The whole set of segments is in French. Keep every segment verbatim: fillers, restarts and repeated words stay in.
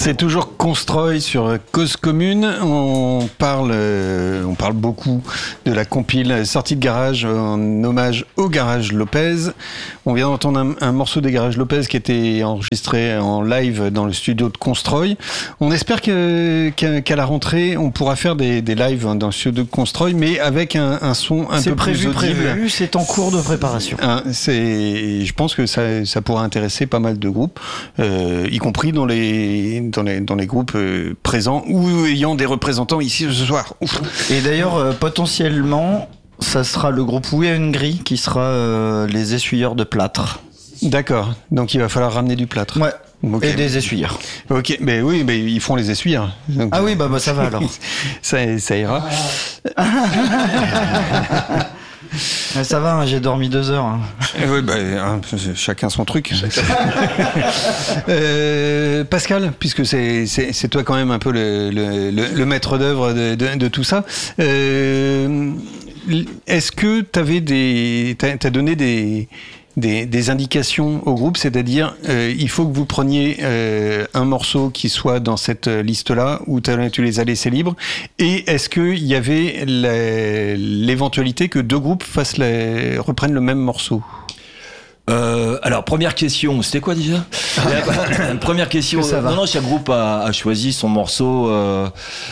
C'est toujours Constroy sur Cause Commune. On parle, euh, on parle beaucoup de la compile sortie de Garage en hommage au Garage Lopez. On vient d'entendre un, un morceau des Garage Lopez qui était enregistré en live dans le studio de Constroy. On espère que, qu'à, qu'à la rentrée, on pourra faire des, des lives dans le studio de Constroy, mais avec un, un son un c'est peu prévu, plus audible. Prévu, c'est en cours de préparation. Hein, c'est, je pense que ça, ça pourra intéresser pas mal de groupes, euh, y compris dans les, dans les, dans les groupes euh, présents ou ayant des représentants ici ce soir. Ouf. Et d'ailleurs, euh, potentiellement, ça sera le groupe Oui à une grille qui sera euh, les essuyeurs de plâtre. D'accord. Donc il va falloir ramener du plâtre. Ouais. Okay. Et des essuyeurs. Ok, mais oui, mais ils font les essuyeurs. Donc, ah oui, bah, bah ça va alors. ça, ça ira. Ça va, hein, j'ai dormi deux heures. Hein. Oui, bah, hein, chacun son truc. Chacun. euh, Pascal, puisque c'est, c'est, c'est toi quand même un peu le, le, le, le maître d'œuvre de, de, de tout ça, euh, est-ce que t'avais des, t'as, t'as donné des Des, des indications au groupe, c'est-à-dire euh, il faut que vous preniez euh, un morceau qui soit dans cette liste-là ou tu les as laissés libres, et est-ce qu'il y avait la, l'éventualité que deux groupes fassent les, reprennent le même morceau? Euh, alors première question, c'était quoi déjà? La, première question. Ça va. Non non, chaque groupe a, a choisi son morceau, euh,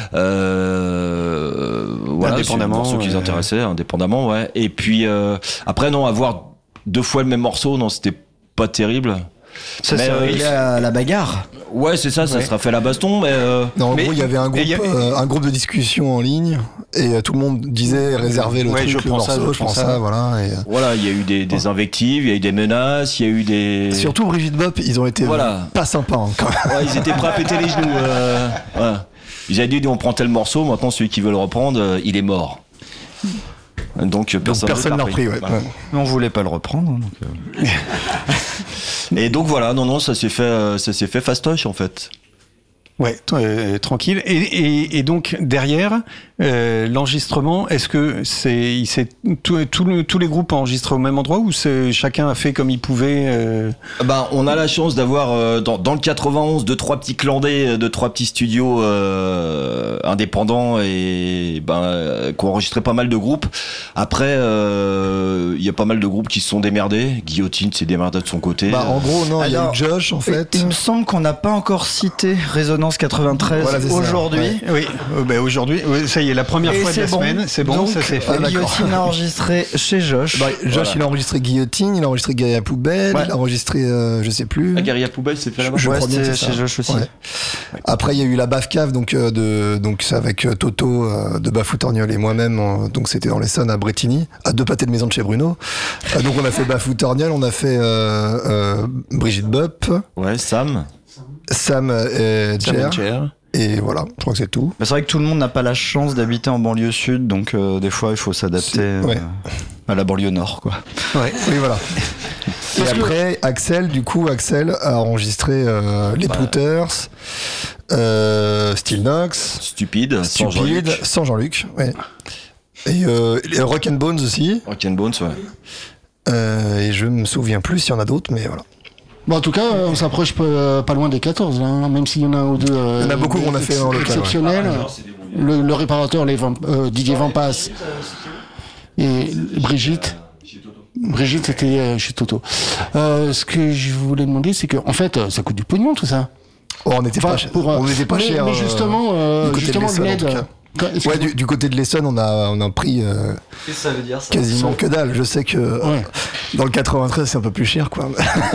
euh, voilà, indépendamment, morceau qui les intéressait, euh... indépendamment, ouais. Et puis euh, après non, avoir deux fois le même morceau, non, c'était pas terrible. Ça serait euh, la bagarre. Ouais, c'est ça, ça ouais. sera fait la baston, mais. Euh... Non, en mais, gros, il y avait un groupe, avait... Euh, un groupe de discussion en ligne, et euh, tout le monde disait réserver le ouais, truc, je le prends morceau, ça, je, je prends ça, ça voilà. Et, euh... Voilà, il y a eu des, des invectives, il y a eu des menaces, il y a eu des. Surtout Brigitte Bop, ils ont été voilà. pas sympas hein, quand même. Ouais, ils étaient prêts à péter les genoux. Euh, voilà. Ils avaient dit, on prend tel morceau, maintenant celui qui veut le reprendre, euh, il est mort. Donc personne, donc, personne l'a repris. Ouais. Voilà. Ouais. On voulait pas le reprendre. Donc euh... Et donc voilà, non non, ça s'est fait, ça s'est fait fastoche en fait. Ouais, euh, tranquille. Et, et, et donc derrière euh, l'enregistrement, est-ce que c'est, il s'est tout, tout le, tous les groupes enregistrés au même endroit ou c'est chacun a fait comme il pouvait euh... Ben on a la chance d'avoir euh, dans, dans le quatre-vingt-onze deux trois petits clandés, deux trois petits studios euh, indépendants et ben euh, qui ont enregistré pas mal de groupes. Après, il euh, y a pas mal de groupes qui se sont démerdés. Guillotine s'est démerdé de son côté. Bah en gros non, il y a eu Josh en fait. Il me semble qu'on n'a pas encore cité Résonance quatre-vingt-treize voilà, aujourd'hui. Ouais. Oui, euh, bah aujourd'hui, oui, ça y est, la première et fois de la bon. semaine, c'est bon, donc, ça s'est fait. Ah, Guillotine a enregistré chez Josh. Bah, Josh, voilà. Il a enregistré Guillotine, il a enregistré Guerilla Poubelle, ouais. Il a enregistré, euh, je sais plus. La Guerilla Poubelle, c'est fait là-bas. Je, je ouais, crois bien que c'est chez Josh aussi. Ouais. Ouais. Après, il y a eu la Baf Cave, donc euh, de, donc c'est avec euh, Toto euh, de Bafoutorniol et moi-même, euh, donc c'était dans l'Essonne à Bretigny, à deux pâtés de maison de chez Bruno. euh, donc on a fait Bafoutorniol, on a fait euh, euh, Brigitte Bop. Ouais, Sam. Sam et Jer. Et voilà, je crois que c'est tout. Bah, c'est vrai que tout le monde n'a pas la chance d'habiter en banlieue sud, donc euh, des fois il faut s'adapter ouais. euh, à la banlieue nord, quoi. Ouais. Oui, voilà. Et Parce après, que... Axel, du coup, Axel a enregistré euh, les bah... Pooters, euh, Steel Knox, Stupide, sans Stupide, Jean-Luc. Sans Jean-Luc, ouais. Et euh, Rock and Bones aussi. Rock and Bones, ouais. Euh, et je me souviens plus s'il y en a d'autres, mais voilà. Bon, en tout cas, on s'approche pas, pas loin des quatorze, là, hein, même s'il y en a un ou deux. Euh, il y en a beaucoup qu'on a fait en local. Exceptionnels. Ouais. Le, le réparateur, les Vamp, euh, Didier Vampas et Brigitte. Brigitte, c'était euh, chez Toto. Euh, ce que je voulais demander, c'est que, en fait, ça coûte du pognon, tout ça. Oh, on n'était enfin, pas cher. Pour, on n'était pas mais, cher. Mais justement, euh, justement, de l'aide. Ouais, du, du côté de l'Essonne, on a, on a pris euh, Qu'est-ce que ça veut dire, ça quasiment que dalle. Je sais que ouais. euh, dans le quatre-vingt-treize, c'est un peu plus cher, quoi.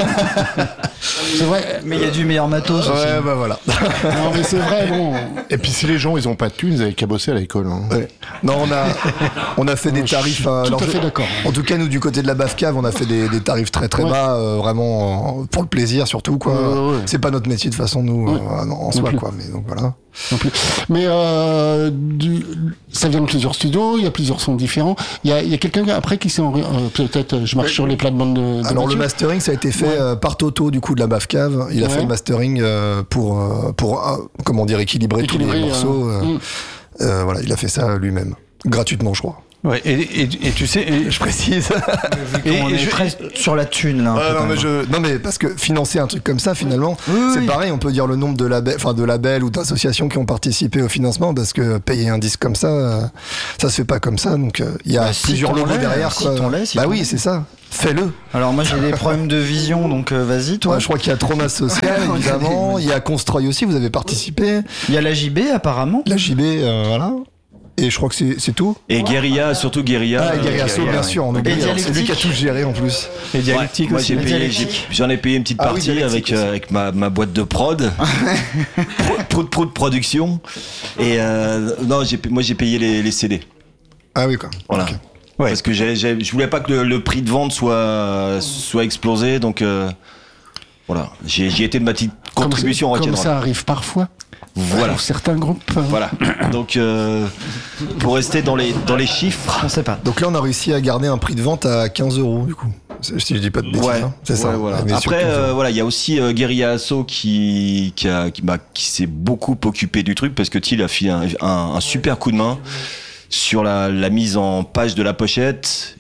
C'est vrai, mais il y a du meilleur matos. Ouais, aussi. bah voilà. Non, mais c'est vrai, bon. Et puis si les gens, ils ont pas de thunes, ils avaient qu'à bosser à l'école. Hein. Ouais. Non, on a, on a fait des tarifs. Tout euh, alors, à fait d'accord. En tout cas, nous, du côté de la Baf Cave, on a fait des, des tarifs très très ouais. bas, euh, vraiment euh, pour le plaisir surtout, quoi. Euh, ouais. C'est pas notre métier de façon, nous, ouais. euh, en non soi, plus. Quoi. Mais donc voilà. Non plus. Mais euh, du, ça vient de plusieurs studios, il y a plusieurs sons différents. Il y a, il y a quelqu'un après qui s'est en, euh, peut-être, je marche ouais. sur les plates-bandes de, de Alors Mathieu. Le mastering, ça a été fait ouais. euh, par Toto, du coup, de la Baf Cave. Il a ouais. fait le mastering euh, pour, euh, pour euh, comment dire, équilibrer, équilibrer tous les morceaux. Euh, euh, mm. euh, voilà, il a fait ça lui-même, gratuitement, je crois. Ouais, et, et, et tu sais, et, Je précise. Et, on et est je- très sur la thune là. un Ouais, peu, non, quand mais même. je... non mais parce que financer un truc comme ça finalement, Oui, c'est oui. pareil, on peut dire le nombre de labels, enfin de labels ou d'associations qui ont participé au financement, parce que payer un disque comme ça, euh, ça se fait pas comme ça, donc euh, il y a Bah, si plusieurs t'en logos l'es, derrière. si quoi. t'en l'es, si bah t'en oui, l'es. c'est ça. Fais-le. Alors moi j'ai des problèmes de vision, donc euh, vas-y toi. Ouais, je crois qu'il y a Trauma Social évidemment, il y a Constroy aussi, vous avez participé, Il y a la J B apparemment. la J B, euh, voilà. Et je crois que c'est c'est tout. Et Guérilla, surtout Guérilla. Ah, et Gary euh, Asso, bien sûr, on oublie. Et alors, C'est lui qui a Dialectique. tout géré en plus. et Ouais, dialectique moi aussi. j'ai La payé, j'ai- dialectique. j'en ai payé une petite Ah oui, partie dialectique avec, euh, aussi. avec ma, ma boîte de prod, Pro- prout prout production. Et euh, non, j'ai, moi j'ai payé les, les C D. Ah oui quoi. Voilà. Ok. Ouais. Parce que j'ai, j'ai- je voulais pas que le, le prix de vente soit, soit explosé, donc euh, voilà. J'ai, j'y étais de ma petite Comme contribution ça- Comme rock'n'roll. ça arrive parfois. Voilà. Pour certains groupes. Voilà. Donc euh, pour rester dans les, dans les chiffres. On sait pas. Donc là, on a réussi à garder un prix de vente à quinze euros, du coup. Si je dis pas de bêtises, Ouais, hein. c'est ça. ouais, voilà. Mais sur Après, quinze euros. euh, voilà, il y a aussi euh, Guérilla Asso qui qui, a, qui, bah, qui s'est beaucoup occupé du truc parce que Thiel a fait un, un, un super coup de main sur la, la mise en page de la pochette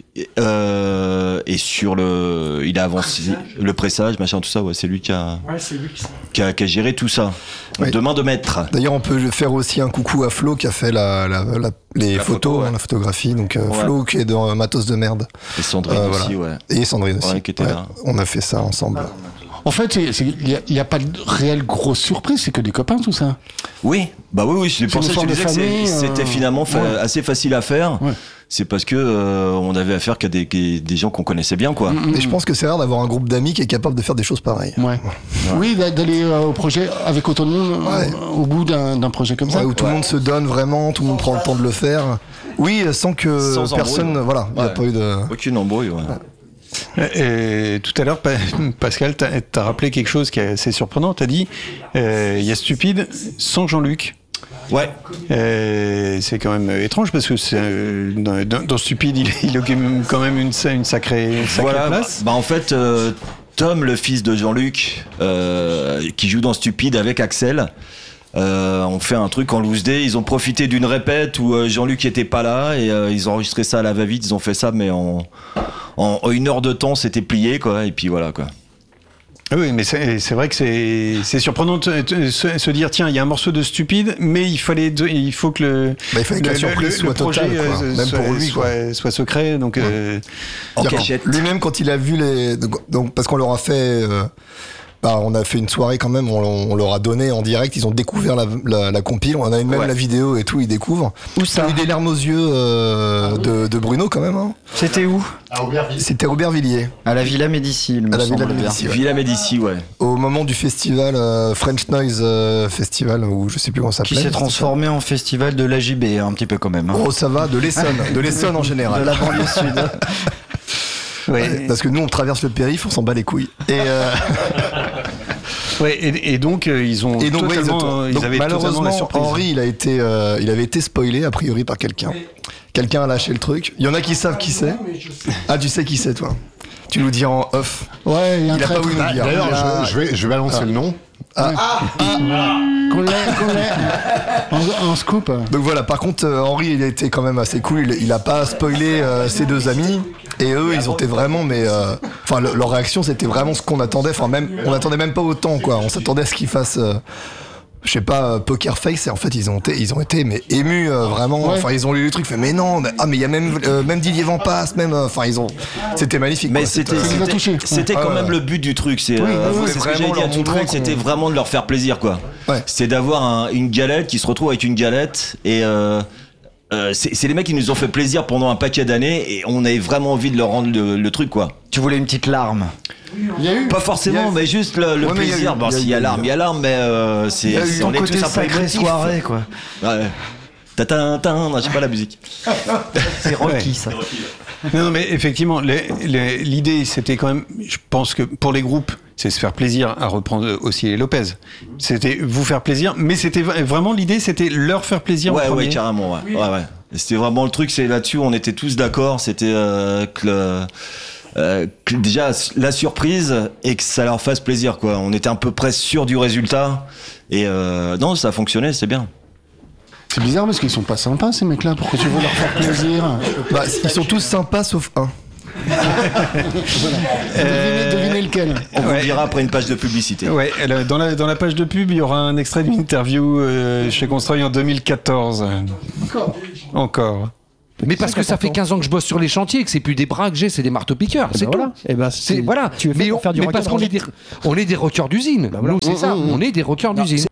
euh, et sur le, il a avancé le pressage, machin, tout ça. Ouais, c'est lui qui a, qui a, qui a géré tout ça. Oui. De main de maître. D'ailleurs, on peut faire aussi un coucou à Flo qui a fait la, la, la- les La photos, photo, ouais. hein, la photographie. Donc euh, Ouais. Flo qui est dans euh, Matos de merde. Et Sandrine Euh, aussi, voilà. ouais. Et Sandrine aussi. Ouais, qui était là. On a fait ça ensemble. En fait, c'est- c'est- il n'y a, a pas de réelle grosse surprise, c'est que des copains, tout ça. Oui, bah oui, oui, c'est pour une ça que je sorte te de disais que c'est- famille, c'était euh, finalement fa- ouais. assez facile à faire. Ouais. C'est parce que euh, on avait affaire qu'à des, des gens qu'on connaissait bien, quoi. Et je pense que c'est rare d'avoir un groupe d'amis qui est capable de faire des choses pareilles. Ouais. Oui, d'a- d'aller euh, au projet avec autant de monde euh, Ouais. au bout d'un d'un projet comme ça. Ouais, où tout le monde se donne vraiment, tout le monde prend le temps de le faire. Oui, sans que Sans personne. embrouille. Voilà, il n'y a Ouais. pas eu de. Aucune embrouille, ouais. Et tout à l'heure, Pa- Pascal, t'as as rappelé quelque chose qui est assez surprenant. T'as dit, euh, il y a Stupide sans Jean-Luc. Ouais. Euh, c'est quand même étrange parce que c'est, euh, dans, dans- dans Stupide, il, il occupe quand même une, sa- une sacrée, une sacrée Voilà. place. Bah en fait, euh, Tom, le fils de Jean-Luc, euh, qui joue dans Stupide avec Axel. Euh, on fait un truc en loose day. Ils ont profité d'une répète où euh, Jean-Luc était pas là et euh, ils ont enregistré ça à la va-vite. Ils ont fait ça, mais en, en, en une heure de temps, c'était plié, quoi. Et puis voilà, quoi. Ah oui, mais c'est c'est vrai que c'est c'est surprenant de de se, se dire tiens, il y a un morceau de Stupide, mais il fallait de- il faut que le Bah, il fallait que la le- surprise le- soit le projet, totale, quoi. euh, Même soit, pour lui, quoi. soit, soit secret. Donc euh, En C'est-à-dire cachette. quand- Lui-même, quand il a vu les. Donc, donc, parce qu'on leur a fait. euh, bah, on a fait une soirée quand même, on, on leur a donné en direct, ils ont découvert la, la, la compile, on a même Ouais. la vidéo et tout, ils découvrent. Où ça T'as eu des larmes aux yeux euh, de, de Bruno quand même. Hein. C'était où? C'était Aubervilliers, À la Villa Médicis, il me à la semble Villa bien. Médicis. Ouais. Villa Médicis, ouais. Au moment du festival euh, French Noise euh, Festival, ou je sais plus comment ça Qui s'appelait. s'est transformé en festival de l'A J B, un petit peu quand même. hein. Oh, ça va, de l'Essonne, de l'Essonne en général. De la banlieue sud. ouais, Ouais, parce que nous, on traverse le périph', on s'en bat les couilles. Et, euh, ouais, et, et donc euh, ils ont et donc, ouais, ils, totalement, ont- ils donc, avaient totalement la malheureusement, surprise. Henri, il a été, euh, il avait été spoilé a priori par quelqu'un. Quelqu'un a lâché le truc. Il y en a qui savent qui c'est. Ah, tu sais qui c'est, toi. Tu nous dis en off. Ouais, il y a un Il a pas traître. voulu nous dire. D'ailleurs, Il a- je, je vais, je vais balancer le nom. Qu'on l'ait, qu'on l'ait. En, en scoop. Donc voilà, par contre, euh, Henri, il a été quand même assez cool. Il, il a pas spoilé euh, ses deux amis. Et eux, ils ont été vraiment, mais. euh, Enfin, le- leur réaction, c'était vraiment ce qu'on attendait. Enfin, même, on attendait même pas autant, quoi. On s'attendait à ce qu'ils fassent. euh, je sais pas, euh, Poker Face, et en fait, ils ont été, ils ont été mais émus, euh, vraiment. Ouais. Enfin, ils ont lu le truc, fait, mais non, mais, ah, mais il y a même, euh, même Didier Vampas, même. euh, Enfin, ils ont. C'était magnifique. Mais quoi. c'était, Ça nous a c'était, touchés. c'était Ouais. quand Ah, même ouais. le but du truc. C'est, Oui, euh, oui, oui. c'est ce que Vraiment j'avais dit à leur tout le montrer monde, c'était qu'on- vraiment de leur faire plaisir, quoi. Ouais. C'était d'avoir un- une galette qui se retrouve avec une galette et euh, euh, c'est, c'est les mecs qui nous ont fait plaisir pendant un paquet d'années et on avait vraiment envie de leur rendre le, le truc, quoi. Tu voulais une petite larme. Il y a eu. Pas forcément, mais juste le, le Ouais, mais il y a plaisir. eu- Bon, il y a s'il eu- y a l'arme, il y a l'arme, mais euh, c'est, Il y a eu c'est- ton on est Côté tous un peu sacrée émotifs. soirée, quoi. Ouais. Tatin, non, je sais pas la musique. C'est Rocky, Ouais. ça. Non, non, mais effectivement, les- les- l'idée, c'était quand même, je pense que pour les groupes, c'est se faire plaisir à reprendre aussi les Lopez. C'était vous faire plaisir, mais c'était v- vraiment l'idée, c'était leur faire plaisir. en Ouais, premier. ouais, carrément, ouais. ouais, ouais. Et c'était vraiment le truc, c'est là-dessus, on était tous d'accord. C'était euh, que, le- euh, que déjà la surprise et que ça leur fasse plaisir, quoi. On était à peu près sûr du résultat et euh, non, ça a fonctionné, c'est bien. C'est bizarre parce qu'ils sont pas sympas ces mecs-là. Pourquoi tu veux leur faire plaisir? Bah, ils sont tous sympas sauf un. devinez, devinez lequel. On vous Ouais. le dira après une page de publicité. Ouais, elle, dans, la, dans la page de pub, il y aura un extrait d'une interview euh, chez Construy en deux mille quatorze. Encore. Encore. Mais parce que ça fait quinze ans que je bosse sur les chantiers et que c'est plus des bras que j'ai, c'est des marteaux-piqueurs. C'est voilà. tout. Eh ben, C'est, c'est- voilà. tu veux mais faire on, faire du mais rock parce and qu'on roll. est des, on est des rockers d'usine. Nous, c'est ça. On est des rockers d'usine.